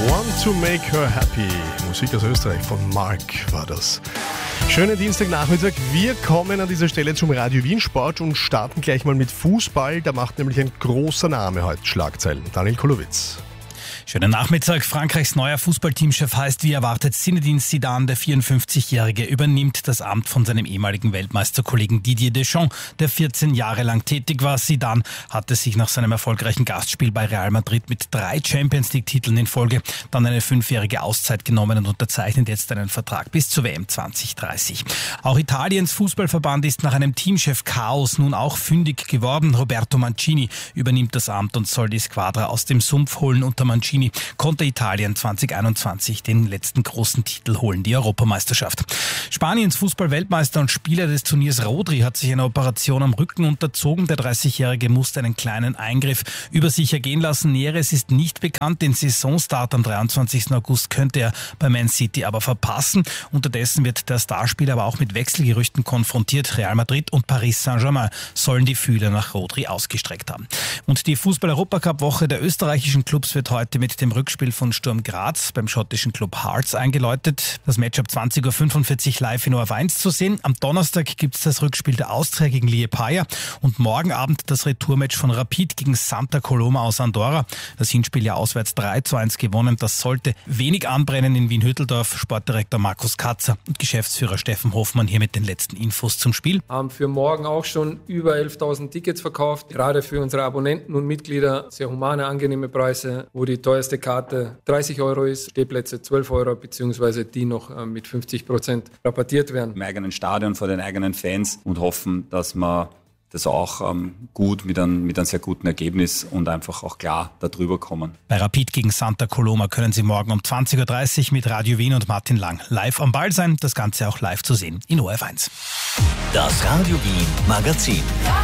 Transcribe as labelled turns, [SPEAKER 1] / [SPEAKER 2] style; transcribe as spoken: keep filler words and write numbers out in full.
[SPEAKER 1] Want to make her happy. Musik aus Österreich von Mark war das. Schönen Dienstagnachmittag. Wir kommen an dieser Stelle zum Radio Wien Sport und starten gleich mal mit Fußball. Da macht nämlich ein großer Name heute Schlagzeilen. Daniel Kolowitz.
[SPEAKER 2] Schönen Nachmittag. Frankreichs neuer Fußballteamchef heißt wie erwartet Zinedine Zidane. Der vierundfünfzigjährige übernimmt das Amt von seinem ehemaligen Weltmeisterkollegen Didier Deschamps, der vierzehn Jahre lang tätig war. Zidane hatte sich nach seinem erfolgreichen Gastspiel bei Real Madrid mit drei Champions-League-Titeln in Folge dann eine fünfjährige Auszeit genommen und unterzeichnet jetzt einen Vertrag bis zur W M zwanzig dreißig. Auch Italiens Fußballverband ist nach einem Teamchef-Chaos nun auch fündig geworden. Roberto Mancini übernimmt das Amt und soll die Squadra aus dem Sumpf holen. Unter Mancini konnte Italien zwanzig einundzwanzig den letzten großen Titel holen, die Europameisterschaft. Spaniens Fußball-Weltmeister und Spieler des Turniers Rodri hat sich einer Operation am Rücken unterzogen. Der dreißigjährige musste einen kleinen Eingriff über sich ergehen lassen. Näheres ist nicht bekannt. Den Saisonstart am dreiundzwanzigsten August könnte er bei Man City aber verpassen. Unterdessen wird der Starspieler aber auch mit Wechselgerüchten konfrontiert. Real Madrid und Paris Saint-Germain sollen die Fühler nach Rodri ausgestreckt haben. Und die Fußball-Europacup-Woche der österreichischen Clubs wird heute mit dem Rückspiel von Sturm Graz beim schottischen Club Hearts eingeläutet. Das Match ab zwanzig Uhr fünfundvierzig live in O R F eins zu sehen. Am Donnerstag gibt es das Rückspiel der Austria gegen Liepaja und morgen Abend das Retourmatch von Rapid gegen Santa Coloma aus Andorra. Das Hinspiel ja auswärts drei zu eins gewonnen. Das sollte wenig anbrennen in Wien-Hütteldorf. Sportdirektor Markus Katzer und Geschäftsführer Steffen Hoffmann hier mit den letzten Infos zum Spiel.
[SPEAKER 3] Haben für morgen auch schon über elftausend Tickets verkauft. Gerade für unsere Abonnenten und Mitglieder sehr humane, angenehme Preise, wo die teuerste Karte dreißig Euro ist, Stehplätze zwölf Euro, beziehungsweise die noch äh, mit fünfzig Prozent rabattiert werden.
[SPEAKER 4] Im eigenen Stadion vor den eigenen Fans und hoffen, dass wir das auch ähm, gut mit einem, mit einem sehr guten Ergebnis und einfach auch klar darüber kommen.
[SPEAKER 2] Bei Rapid gegen Santa Coloma können Sie morgen um zwanzig Uhr dreißig mit Radio Wien und Martin Lang live am Ball sein. Das Ganze auch live zu sehen in O R F eins.
[SPEAKER 5] Das Radio Wien Magazin.